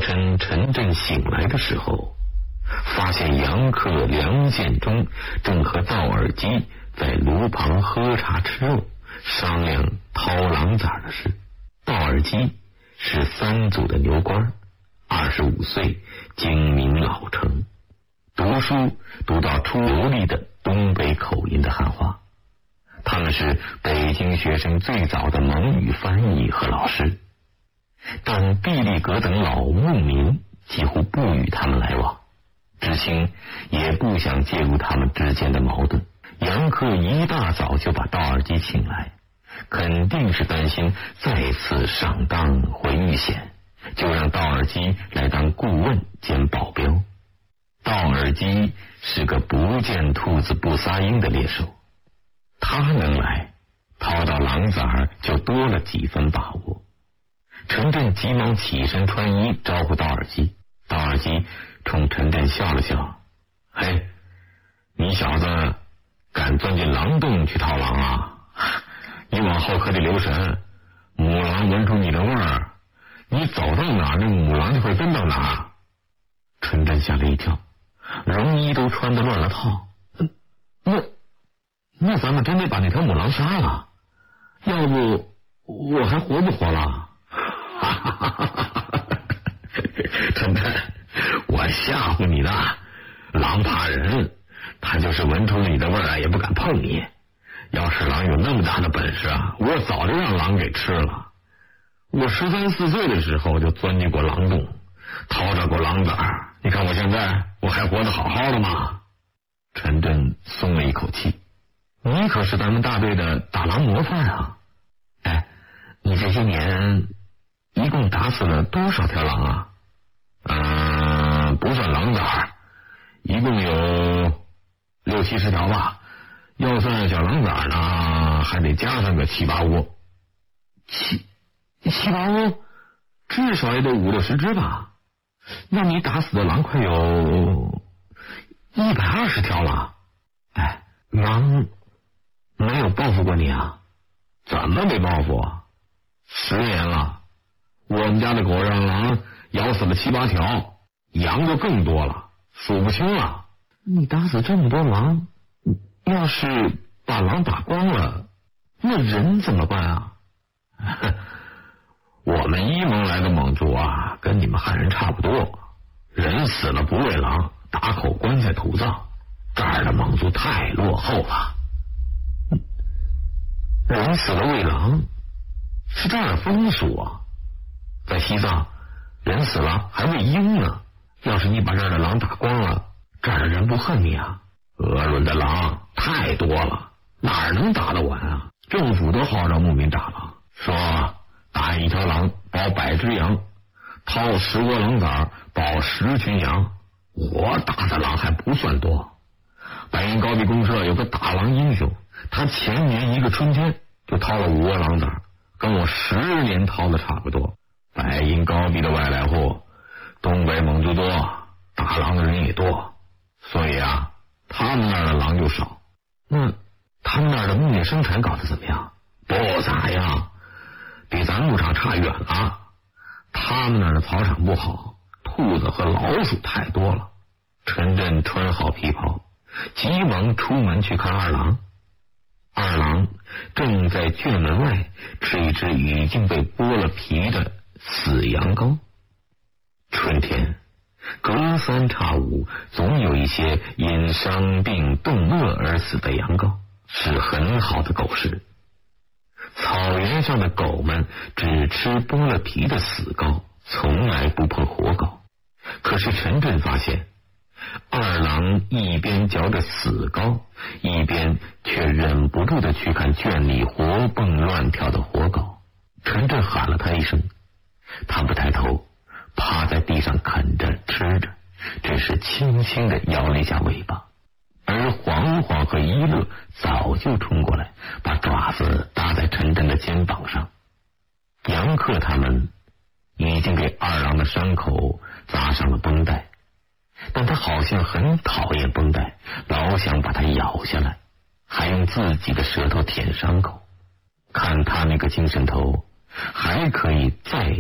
晨陈震醒来的时候，发现杨克、梁建忠正和道尔基在炉旁喝茶吃肉，商量掏狼崽的事。道尔基是3组的牛官，25岁，精明老成，读书读到出流利的东北口音的汉话。他们是北京学生最早的蒙语翻译和老师，但毕力格等老牧民几乎不与他们来往，知青也不想介入他们之间的矛盾。杨克一大早就把道尔基请来，肯定是担心再次上当或遇险，就让道尔基来当顾问兼保镖。道尔基是个不见兔子不撒鹰的猎手，他能来，掏到狼崽就多了几分把握。陈震急忙起身穿衣招呼道尔基，道尔基冲陈震笑了笑：“嘿，你小子敢钻进狼洞去掏狼啊？你往后可得留神，母狼闻出你的味儿，你走到哪那母狼就会跟到哪。”陈震吓了一跳，绒衣都穿得乱了套。那咱们真得把那条母狼杀了，要不我还活不活了？陈震，我吓唬你呢，狼怕人，他就是闻出你的味儿也不敢碰你。要是狼有那么大的本事啊，我早就让狼给吃了。我13、14岁的时候就钻进过狼洞，掏着过狼崽儿，你看我现在我还活得好好的吗？陈震松了一口气，你可是咱们大队的打狼模范啊！哎，你这些年一共打死了多少条狼啊？不算狼崽，一共有60、70条吧。要算小狼崽呢，还得加上个7、8窝。7、8窝，至少也得50、60只吧？那你打死的狼快有120条了。哎，狼没有报复过你啊？怎么没报复啊？10年了，我们家的狗让狼咬死了7、8条，羊就更多了，数不清了。你打死这么多狼，要是把狼打光了，那人怎么办啊？我们伊蒙来的蒙族啊，跟你们汉人差不多，人死了不喂狼，打口棺材土葬。这儿的蒙族太落后了。人死了喂狼是这儿的风俗啊，在西藏人死了还喂鹰呢。要是你把这儿的狼打光了，这儿的人不恨你啊？鄂伦的狼太多了，哪能打得完啊？政府都号召牧民打狼，说打1条狼保100只羊，掏10窝狼崽保10群羊。我打的狼还不算多。白银高地公社有个打狼英雄，他前年一个春天就掏了5窝狼崽，跟我10年掏的差不多。白银高地的外来户，东北蒙族多，打狼的人也多，所以啊，他们那儿的狼就少。那他们那儿的牧业生产搞得怎么样？不咋样，比咱牧场差远了。他们那儿的草场不好，兔子和老鼠太多了。陈震穿好皮袍，急忙出门去看二郎。二郎正在圈门外吃一只已经被剥了皮的死羊羔。春天隔3差5总有一些因伤病冻饿而死的羊羔，是很好的狗食。草原上的狗们只吃剥了皮的死羔，从来不碰活羔。可是陈震发现，二郎一边嚼着死羔，一边却忍不住的去看圈里活蹦乱跳的活羔。陈震喊了他一声，他不抬头，趴在地上啃着吃着，只是轻轻的摇了一下尾巴。而黄黄和一乐早就冲过来，把爪子搭在陈震的肩膀上。杨克他们已经给二郎的伤口扎上了绷带，但他好像很讨厌绷带，老想把它咬下来，还用自己的舌头舔伤口。看他那个精神头，还可以再